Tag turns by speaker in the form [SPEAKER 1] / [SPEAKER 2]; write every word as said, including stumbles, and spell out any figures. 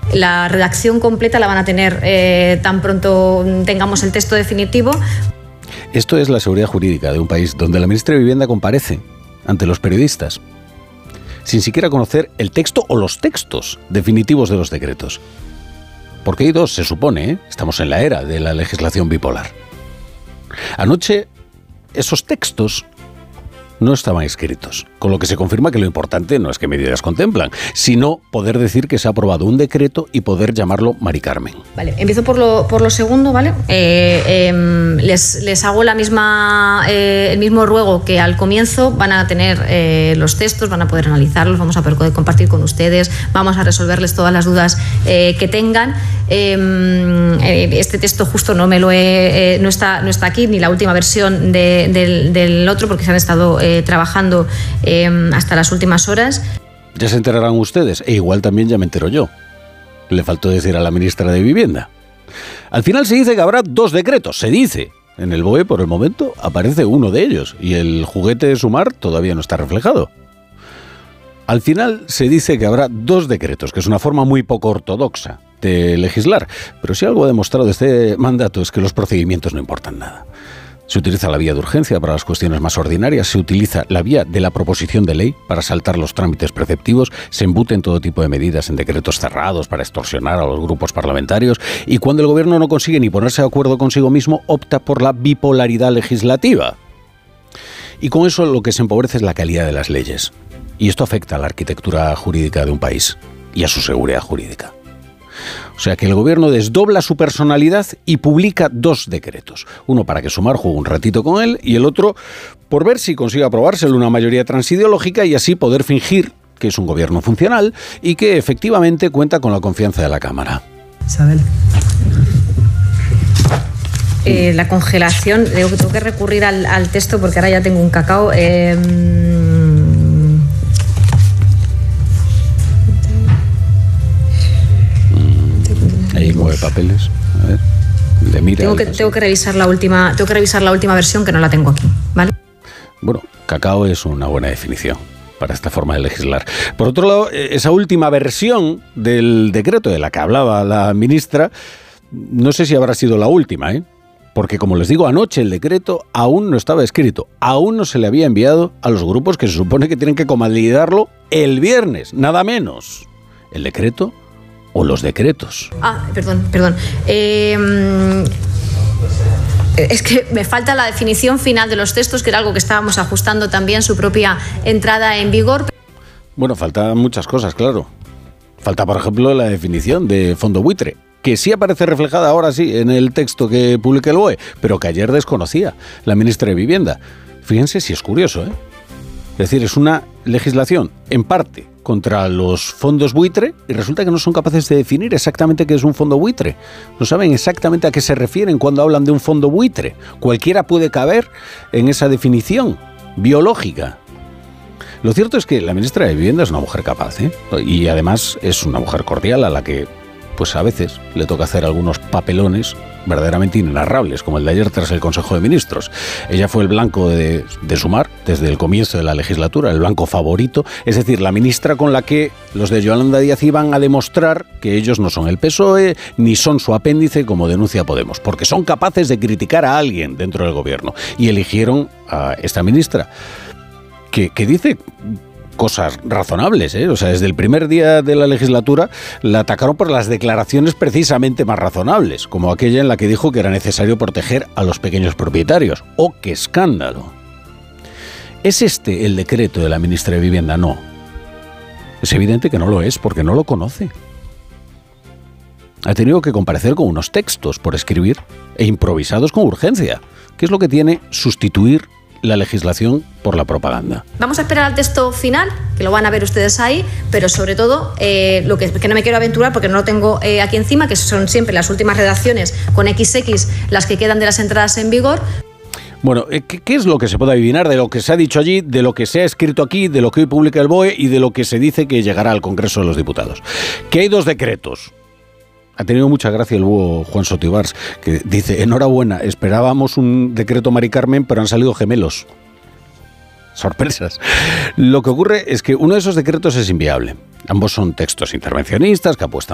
[SPEAKER 1] La redacción completa la van a tener eh, tan pronto tengamos el texto definitivo.
[SPEAKER 2] Esto es la seguridad jurídica de un país donde la ministra de Vivienda comparece ante los periodistas sin siquiera conocer el texto o los textos definitivos de los decretos. Porque hay dos, se supone, ¿eh? Estamos en la era de la legislación bipolar. Anoche, esos textos no estaban escritos, con lo que se confirma que lo importante no es qué medidas contemplan, sino poder decir que se ha aprobado un decreto y poder llamarlo Mari Carmen.
[SPEAKER 1] Vale, empiezo por lo, por lo segundo, ¿vale? Eh, eh, les, les hago la misma, eh, el mismo ruego que al comienzo. Van a tener eh, los textos, van a poder analizarlos, vamos a poder compartir con ustedes, vamos a resolverles todas las dudas eh, que tengan. Eh, este texto justo no me lo he, eh, no está, no está aquí, ni la última versión de, del, del otro, porque se han estado eh, trabajando eh, hasta las últimas horas.
[SPEAKER 2] Ya se enterarán ustedes, e igual también ya me entero yo. Le faltó decir a la ministra de Vivienda. Al final se dice que habrá dos decretos, se dice. En el B O E, por el momento, aparece uno de ellos, y el juguete de Sumar todavía no está reflejado. Al final se dice que habrá dos decretos, que es una forma muy poco ortodoxa de legislar. Pero si algo ha demostrado este mandato es que los procedimientos no importan nada. Se utiliza la vía de urgencia para las cuestiones más ordinarias, se utiliza la vía de la proposición de ley para saltar los trámites preceptivos, se embuten todo tipo de medidas en decretos cerrados para extorsionar a los grupos parlamentarios, y cuando el gobierno no consigue ni ponerse de acuerdo consigo mismo, opta por la bipolaridad legislativa. Y con eso lo que se empobrece es la calidad de las leyes. Y esto afecta a la arquitectura jurídica de un país y a su seguridad jurídica. O sea que el gobierno desdobla su personalidad y publica dos decretos. Uno para que Sumar juegue un ratito con él y el otro por ver si consigue aprobárselo una mayoría transideológica y así poder fingir que es un gobierno funcional y que efectivamente cuenta con la confianza de la Cámara.
[SPEAKER 1] Isabel. Eh, la congelación, tengo, tengo que recurrir al, al texto porque ahora ya tengo un cacao. Eh,
[SPEAKER 2] Hay nueve papeles. A ver, de mira.
[SPEAKER 1] Tengo que, tengo que revisar la última, tengo que revisar la última versión que no la tengo aquí, ¿vale?
[SPEAKER 2] Bueno, cacao es una buena definición para esta forma de legislar. Por otro lado, esa última versión del decreto de la que hablaba la ministra, no sé si habrá sido la última, ¿eh? Porque, como les digo, anoche el decreto aún no estaba escrito, aún no se le había enviado a los grupos que se supone que tienen que convalidarlo el viernes, nada menos. El decreto o los decretos.
[SPEAKER 1] Ah, perdón, perdón. Eh, es que me falta la definición final de los textos, que era algo que estábamos ajustando también su propia entrada en vigor.
[SPEAKER 2] Bueno, faltan muchas cosas, claro. Falta, por ejemplo, la definición de fondo buitre, que sí aparece reflejada ahora sí en el texto que publica el B O E, pero que ayer desconocía la ministra de Vivienda. Fíjense si es curioso, ¿eh? Es decir, es una legislación, en parte, contra los fondos buitre, y resulta que no son capaces de definir exactamente qué es un fondo buitre. No saben exactamente a qué se refieren cuando hablan de un fondo buitre. Cualquiera puede caber en esa definición biológica. Lo cierto es que la ministra de Vivienda es una mujer capaz, ¿eh? Y además es una mujer cordial a la que, pues a veces, le toca hacer algunos papelones verdaderamente inenarrables, como el de ayer tras el Consejo de Ministros. Ella fue el blanco de, de Sumar desde el comienzo de la legislatura, el blanco favorito, es decir, la ministra con la que los de Yolanda Díaz iban a demostrar que ellos no son el P S O E ni son su apéndice, como denuncia Podemos, porque son capaces de criticar a alguien dentro del gobierno. Y eligieron a esta ministra, que, que dice cosas razonables, ¿eh? O sea, desde el primer día de la legislatura la atacaron por las declaraciones precisamente más razonables, como aquella en la que dijo que era necesario proteger a los pequeños propietarios. ¡Oh, qué escándalo! ¿Es este el decreto de la ministra de Vivienda? No. Es evidente que no lo es, porque no lo conoce. Ha tenido que comparecer con unos textos por escribir e improvisados con urgencia, que es lo que tiene sustituir la legislación por la propaganda.
[SPEAKER 1] Vamos a esperar al texto final, que lo van a ver ustedes ahí, pero sobre todo, eh, lo que, que no me quiero aventurar porque no lo tengo eh, aquí encima, que son siempre las últimas redacciones con equis equis, las que quedan de las entradas en vigor.
[SPEAKER 2] Bueno, ¿qué, ¿qué es lo que se puede adivinar de lo que se ha dicho allí, de lo que se ha escrito aquí, de lo que hoy publica el B O E y de lo que se dice que llegará al Congreso de los Diputados? Que hay dos decretos. Ha tenido mucha gracia el búho Juan Sotibars, que dice: enhorabuena, esperábamos un decreto Mari Carmen, pero han salido gemelos. Sorpresas. Lo que ocurre es que uno de esos decretos es inviable. Ambos son textos intervencionistas que apuestan